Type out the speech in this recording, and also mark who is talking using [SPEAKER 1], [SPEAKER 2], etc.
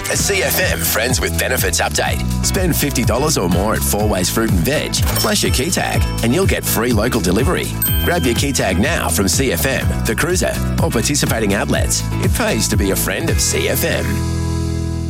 [SPEAKER 1] A CFM Friends with Benefits update. Spend $50 or more at Four Ways Fruit and Veg. Flash your key tag and you'll get free local delivery. Grab your key tag now from CFM, The Cruiser, or participating outlets. It pays to be a friend of CFM.